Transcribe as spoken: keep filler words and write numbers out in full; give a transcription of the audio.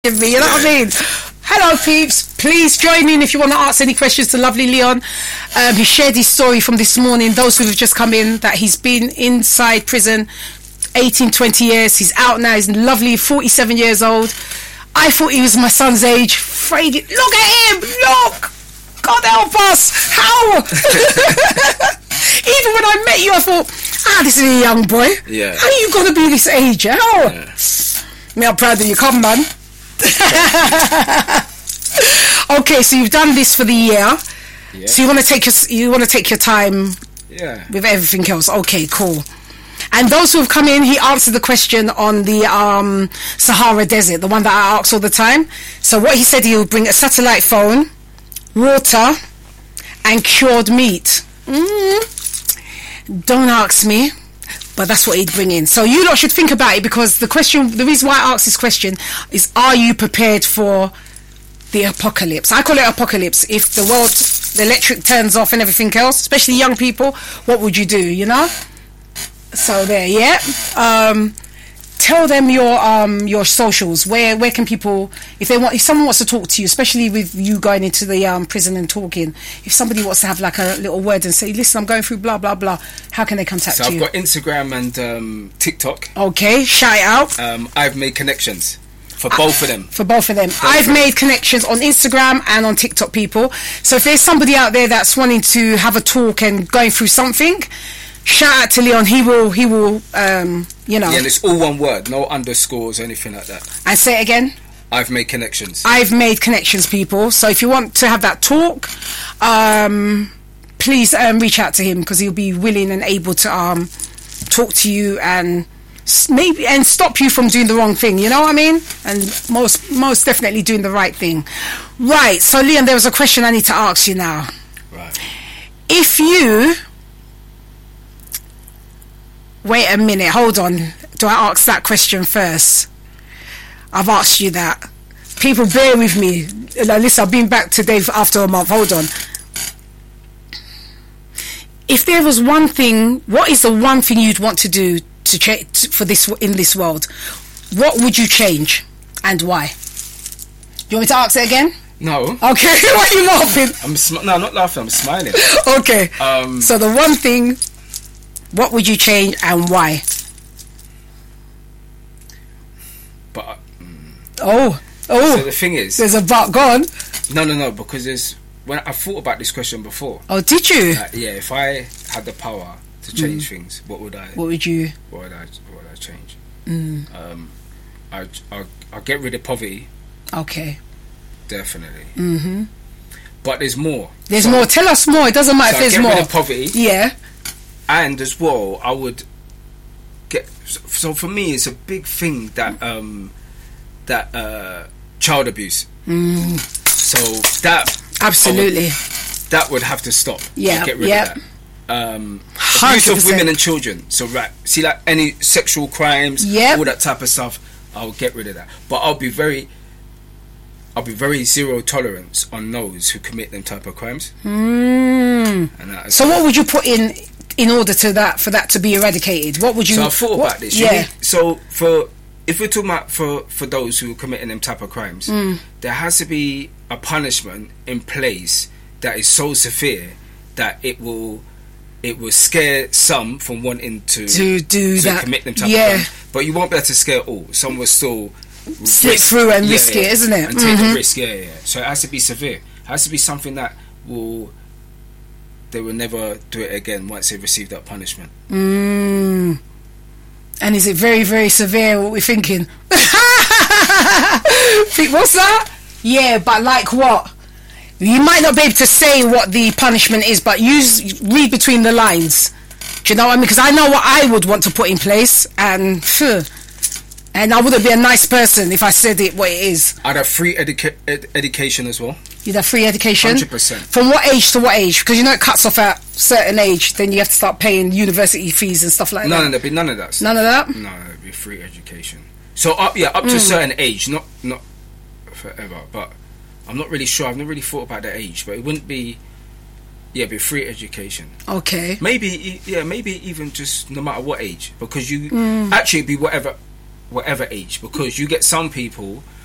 me, you know what I mean? Hello peeps, please join in if you want to ask any questions to lovely Leon. Um, he shared his story from this morning, those who have just come in, that he's been inside prison eighteen, twenty years. He's out now, he's lovely, forty-seven years old. I thought he was my son's age. Afraid, look at him, look! God help us! How? Even when I met you, I thought, ah, this is a young boy. Yeah. How are you going to be this age? How? Yeah. Me, I'm proud of you. Come, man. Okay, so you've done this for the year. Yeah. So you want to take your you want to take your time. Yeah. With everything else. Okay, cool. And those who have come in, he answered the question on the um, Sahara Desert, the one that I ask all the time. So what he said, he would bring a satellite phone, water, and cured meat. Mm. Don't ask me, but that's what he'd bring in. So you lot should think about it, because the question, the reason why I asked this question is, are you prepared for the apocalypse? I call it apocalypse. If the world, the electric turns off and everything else, especially young people, what would you do, you know? So there, yeah. Um, tell them your um your socials. Where where can people, if they want, if someone wants to talk to you, especially with you going into the um prison and talking, if somebody wants to have like a little word and say, listen, I'm going through blah blah blah, how can they contact so you? So I've got Instagram and um, TikTok. Okay, shout it out. Um, I've made connections for both of them. For both of them. Both I've of made them. connections on Instagram and on TikTok, people. So if there's somebody out there that's wanting to have a talk and going through something, shout out to Leon. He will, he will, um, you know. Yeah, and it's all one word, no underscores or anything like that. And say it again. I've made connections. I've made connections, people. So if you want to have that talk, um, please um, reach out to him, because he'll be willing and able to um, talk to you and maybe and stop you from doing the wrong thing. You know what I mean? And most most definitely doing the right thing. Right. So Leon, there was a question I need to ask you now. Right. If you wait a minute, hold on. Do I ask that question first? I've asked you that. People, bear with me. Like, listen, I've been back today after a month. Hold on. If there was one thing, what is the one thing you'd want to do to change for this in this world? What would you change and why? Do you want me to ask it again? No. Okay. Why are you laughing? I'm sm- no, I'm not laughing. I'm smiling. Okay. Um, so the one thing, what would you change and why? But uh, mm, oh, oh. So the thing is, there's a but. Go on. No, no, no. Because there's when I thought about this question before. Oh, did you? Like, yeah. If I had the power to change mm. things, what would I? What would you? What would I? What would I change? Mm. Um, I I I'll get rid of poverty. Okay. Definitely. Mm-hmm. But there's more. There's so, more. Tell us more. It doesn't matter so if there's get more. Rid of poverty. Yeah. And as well, I would get. So for me, it's a big thing that um that uh child abuse. Mm. So that absolutely would, that would have to stop. Yeah. Get rid yep. of that. Um, one hundred percent. Abuse of women and children. So right, see, like any sexual crimes, yep. all that type of stuff, I'll get rid of that. But I'll be very, I'll be very zero tolerance on those who commit them type of crimes. Mm. And that, so, what would you put in in order to that for that to be eradicated? What would you? So I thought what, about this. Yeah. Need, so for if we're talking about for for those who are committing them type of crimes, mm. there has to be a punishment in place that is so severe that it will. It will scare some from wanting to, to do to that, commit them type yeah. of crimes. But you won't be able to scare all. Some will still slip risk, through and yeah, risk yeah, it, isn't it? And mm-hmm. take the risk, yeah, yeah. So it has to be severe. It has to be something that will they will never do it again once they receive that punishment. Mm. And is it very, very severe? What we're thinking? What's that? Yeah, but like what? You might not be able to say what the punishment is, but use read between the lines. Do you know what I mean? Because I know what I would want to put in place, and phew, and I wouldn't be a nice person if I said it what it is. I'd have free educa- ed- education as well. You'd have free education? one hundred percent. From what age to what age? Because you know it cuts off at certain age, then you have to start paying university fees and stuff like no, that. No, there'd be none of that. None of that? No, it'd be free education. So up, yeah, up to mm. a certain age, not not forever, but I'm not really sure. I've never really thought about the age, but it wouldn't be. Yeah, be free education. Okay. Maybe, yeah, maybe even just no matter what age, because you mm. actually be whatever, whatever age, because you get some people